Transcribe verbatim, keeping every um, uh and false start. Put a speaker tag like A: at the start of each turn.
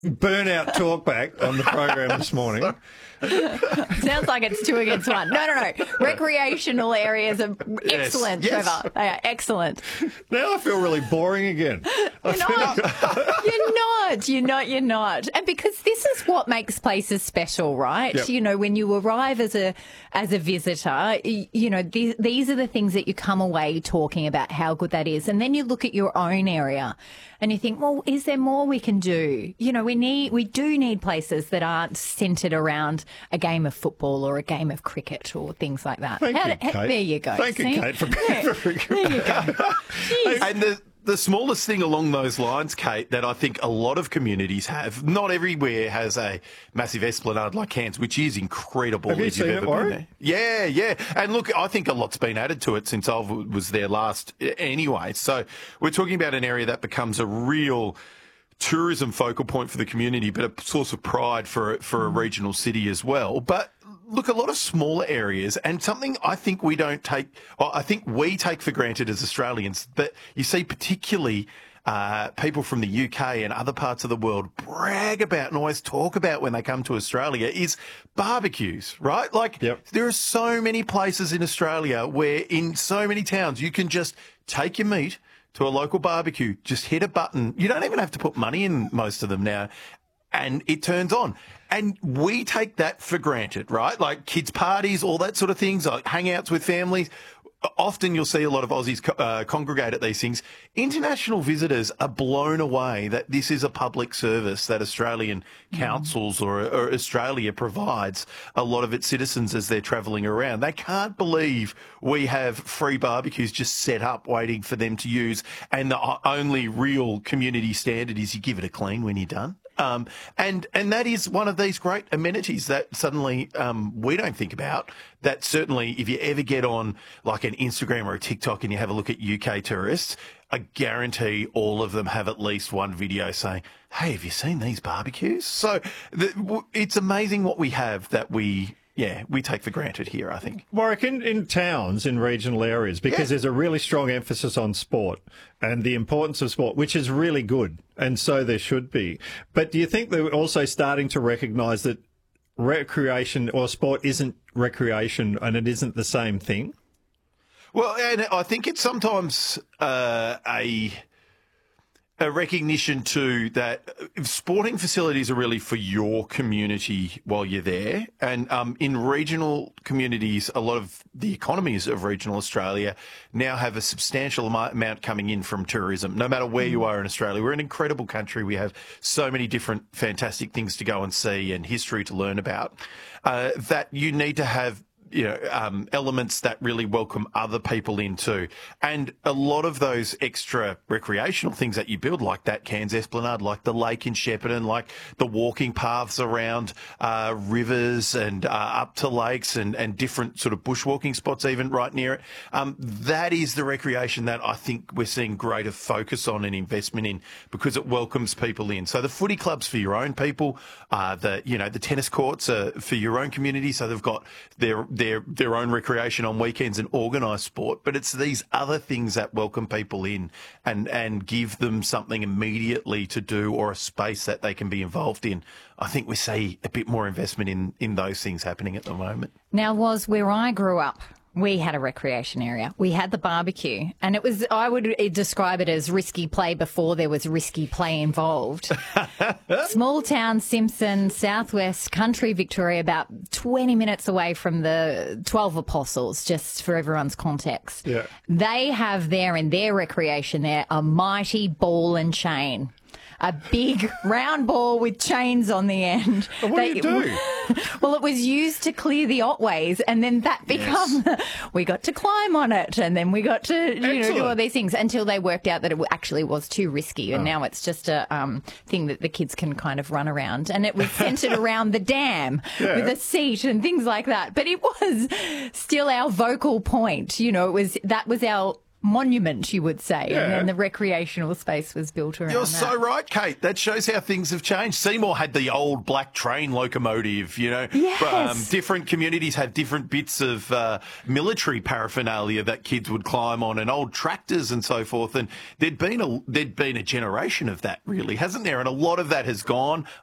A: burnout talkback on the program this morning.
B: Sounds like it's two against one. No, no, no. Recreational areas are excellent,
A: Yes, yes.
B: Trevor. They are excellent.
A: Now I feel really boring again.
B: You're not. You're not. You're not. You're not. And because this is what makes places special, right?
A: Yep.
B: You know, when you arrive as a as a visitor, y- you know, these, these are the things that you come away talking about how good that is. And then you look at your own area and you think, well, is there more we can do? You know, we need, we do need places that aren't centred around a game of football or a game of cricket or things like that.
A: Thank
B: How
A: you,
B: do- how-
A: Kate.
B: There you go.
A: Thank
B: See?
A: you, Kate, for being
B: Yeah.
A: very good.
B: There you go. Jeez.
C: And the, the smallest thing along those lines, Kate, that I think a lot of communities have, not everywhere has a massive esplanade like Cairns, which is incredible.
A: Have you
C: if you've
A: seen
C: ever
A: it,
C: been
A: Warren?
C: there. Yeah, yeah. And look, I think a lot's been added to it since I was there last anyway. So we're talking about an area that becomes a real tourism focal point for the community, but a source of pride for, for a regional city as well. But look, a lot of smaller areas, and something I think we don't take, or I think we take for granted as Australians, that you see particularly uh, people from the U K and other parts of the world brag about and always talk about when they come to Australia is barbecues, right? Like
A: Yep.
C: there are so many places in Australia where in so many towns you can just take your meat to a local barbecue, just hit a button. You don't even have to put money in most of them now, and it turns on. And we take that for granted, right? Like kids' parties, all that sort of things, like hangouts with families. Often you'll see a lot of Aussies co- uh, congregate at these things. International visitors are blown away that this is a public service that Australian councils or, or Australia provides a lot of its citizens as they're travelling around. They can't believe we have free barbecues just set up waiting for them to use, and the o- only real community standard is you give it a clean when you're done. Um, and and that is one of these great amenities that suddenly um, we don't think about. That certainly, if you ever get on like an Instagram or a TikTok and you have a look at U K tourists, I guarantee all of them have at least one video saying, "Hey, have you seen these barbecues?" So the, w- it's amazing what we have that we, yeah, we take for granted here, I think.
A: Warwick, in, in towns, in regional areas, because
C: Yeah.
A: there's a really strong emphasis on sport and the importance of sport, which is really good, and so there should be. But do you think they're also starting to recognise that recreation or sport isn't recreation and it isn't the same thing?
C: Well, and I think it's sometimes uh, a a recognition too that sporting facilities are really for your community while you're there. And um, in regional communities, a lot of the economies of regional Australia now have a substantial amo- amount coming in from tourism. No matter where you are in Australia, we're an incredible country. We have so many different fantastic things to go and see and history to learn about, uh, that you need to have you know, um, elements that really welcome other people in too. And a lot of those extra recreational things that you build, like that Cairns Esplanade, like the lake in Shepparton, like the walking paths around uh, rivers and uh, up to lakes and, and different sort of bushwalking spots even right near it. Um, that is the recreation that I think we're seeing greater focus on and investment in because it welcomes people in. So the footy clubs for your own people, uh, the, you know, the tennis courts are for your own community. So they've got their their their own recreation on weekends and organised sport, but it's these other things that welcome people in and, and give them something immediately to do or a space that they can be involved in. I think we see a bit more investment in, in those things happening at the moment.
B: Now, was where I grew up, we had a recreation area. We had the barbecue, and it was, I would describe it as risky play before there was risky play involved. Small town, Simpson, southwest country Victoria, about twenty minutes away from the twelve Apostles, just for everyone's context.
A: Yeah.
B: They have there in their recreation there a mighty ball and chain. A big round ball with chains on the end.
A: What do you do?
B: Well, it was used to clear the Otways, and then that become we got to climb on it, and then we got to you know do
A: Excellent.
B: all these things until they worked out that it actually was too risky, and now it's just a um, thing that the kids can kind of run around. And it was centred around the dam
A: Yeah.
B: with a seat and things like that. But it was still our vocal point. You know, it was that was our monument, you would say,
A: Yeah.
B: and then the recreational space was built around
C: You're
B: that.
C: so right, Kate. That shows how things have changed. Seymour had the old black train locomotive, you know.
B: Yes.
C: Um, different communities have different bits of uh, military paraphernalia that kids would climb on, and old tractors and so forth. And there'd been a there'd been a generation of that, really, hasn't there? And a lot of that has gone.